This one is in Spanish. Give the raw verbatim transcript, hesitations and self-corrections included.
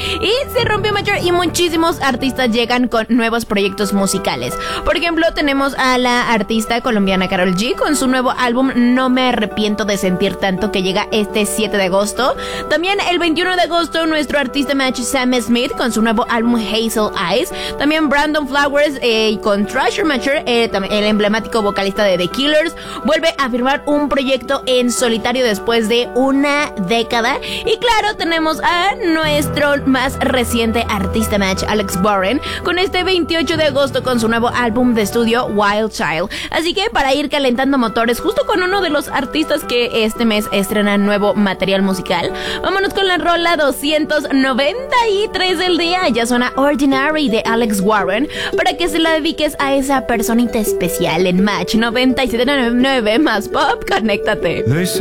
Y se rompió Major y muchísimos artistas llegan con nuevos proyectos musicales. Por ejemplo, tenemos a la artista colombiana Karol G con su nuevo álbum No me arrepiento de sentir tanto, que llega este siete de agosto. También el veintiuno de agosto nuestro artista match Sam Smith con su nuevo álbum Hazel Eyes. También Brandon Flowers eh, con Treasure Matcher, eh, el emblemático vocalista de The Killers, vuelve a firmar un proyecto en solitario después de una década. Y claro, tenemos a nuestro más reciente artista match Alex Warren con este veintiocho de agosto con su nuevo álbum de estudio Wild Child. Así que para ir calentando motores justo con uno de los artistas que este mes estrena nuevo material musical, vámonos con la rola doscientos noventa y tres del día. Ya suena Ordinary de Alex Warren para que se la dediques a esa personita especial en Match noventa y siete punto nueve más Pop. Conéctate.